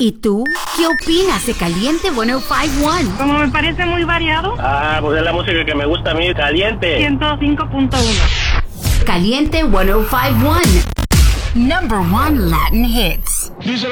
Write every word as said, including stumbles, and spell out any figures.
¿Y tú? ¿Qué opinas de Caliente ciento cinco punto uno? Como me parece muy variado. Ah, pues es la música que me gusta a mí, Caliente. ciento cinco punto uno. Caliente ciento cinco punto uno. Number one Latin hits. Dice